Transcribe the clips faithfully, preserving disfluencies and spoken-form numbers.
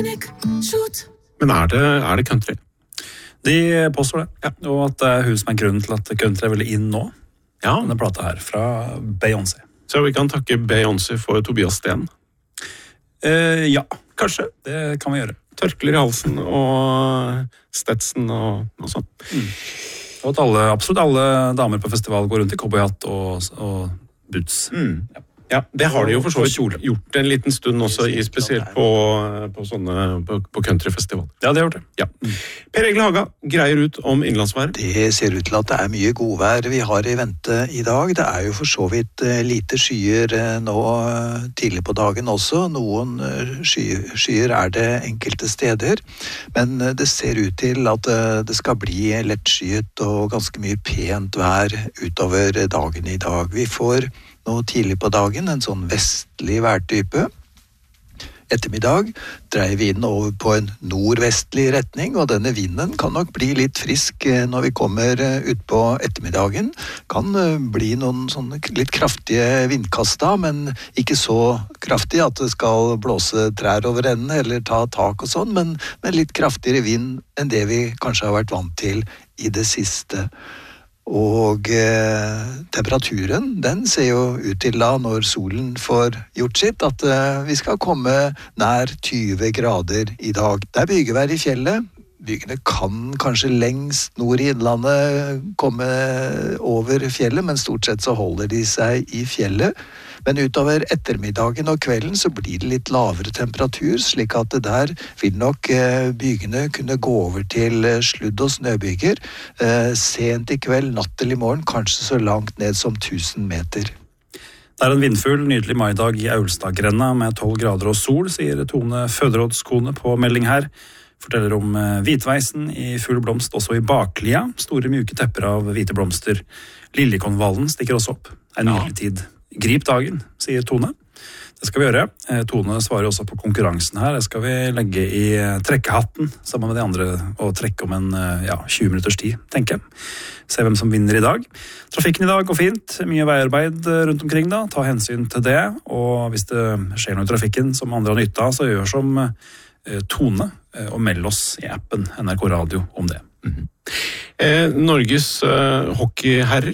Men er det, er det country? De påstår det, ja. Og at det er hun som er grunnen til at country er veldig inn nå. Ja. Denne plata her, fra Beyoncé. Så vi kan takke Beyoncé for Tobias Sten? Eh, ja, kanskje. Det kan vi gjøre. Tørkler i halsen og Stetson og noe sånt. Mm. Og at alle, absolutt alle damer på festival går rundt i cowboyhatt og, og boots. Mm. Ja. Ja, det har de jo for så vidt gjort en liten stund også, i spesielt på, på, sånne, på, på countryfestival. Ja, det har gjort det. Ja. Mm. Per Egil Haga greier ut om innlandsvær. Det ser ut til at det er mye godvær vi har i vente i dag. Det er jo for så vidt lite skyer nå tidlig på dagen også. Noen skyer, skyer er det enkelte steder. Men det ser ut til at det skal bli lettskyet og ganske mye pent vær utover dagen i dag. Vi får nå tidlig på dagen en sånn vestlig værtype. Ettermiddag dreier vinden over på en nordvestlig retning, og denne vinden kan nok bli litt frisk når vi kommer ut på ettermiddagen. Kan bli noen sånne litt kraftige vindkast da, men ikke så kraftig at det skal blåse trær over enden eller ta tak og sånn, men med litt kraftigere vind enn det vi kanskje har vært vant til i det siste. Og eh, temperaturen, den ser jo ut til da, når solen får gjort sitt, at eh, vi skal komme nær tyve grader i dag. Det er bygevær i fjellet. Bygene kan kanskje lengst nord i innlandet komme over fjellet, men stort sett så holder de seg i fjellet. Men utover ettermiddagen og kvelden så blir det litt lavere temperatur, slik at det der vil nok eh, bygene kunne gå over til eh, sludd- og snøbyger. Eh, sent i kveld, natt til i morgen, kanskje så langt ned som tusen meter. Det er en vindfull, nydelig maidag i Aulstadgrenda med tolv grader og sol, sier Tone Føderådskone på melding her. Forteller om hvitveisen i full blomst også i baklia. Store mjuke tepper av hvite blomster. Liljekonvallen stikker også opp. En nydelig tid. Grip dagen, sier Tone. Det skal vi gjøre. Tone svarer også på konkurransen her. Det skal vi legge i trekkehatten sammen med de andre og trekke om en ja, tjue minutters tid, tenker jeg. Se hvem som vinner i dag. Trafikken i dag går fint. Mye veiarbeid rundt omkring da. Ta hensyn til det. Og hvis det skjer noe i trafikken som andre har nytte av, så gjør som Tone og meld oss i appen N R K Radio om det. Mm-hmm. Eh, Norges eh, hockeyherrer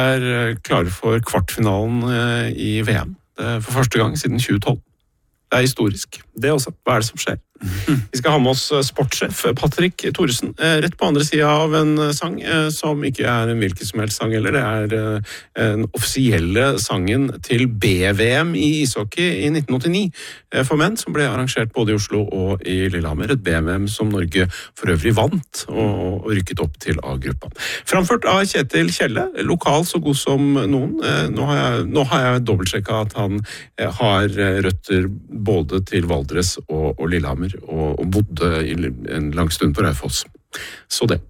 er klare for kvartfinalen eh, i V M. Det er for første gang siden tjue tolv. Det er historisk. Det også. Hva er det som skjer? Vi skal ha med oss sportssjef Patrick Thoresen, rett på andre siden av en sang som ikke er en hvilken som helst sang heller. Det er den offisielle sangen til B V M i ishockey i nitten åttini for menn, som ble arrangert både i Oslo og i Lillehammer. Et B V M som Norge for øvrig vant og rykket opp til A-gruppa. Framført av Kjetil Kjelle, lokal så god som noen. Nå har jeg, nå har jeg dobbeltsjekket at han har røtter både til Valdres og, og Lillehammer, og, og bodde i en lang stund på Raufoss. Så det.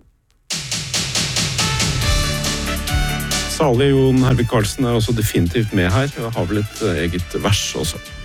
Salig Jon Hervik Karlsen er også definitivt med her, og har vel et eget vers også.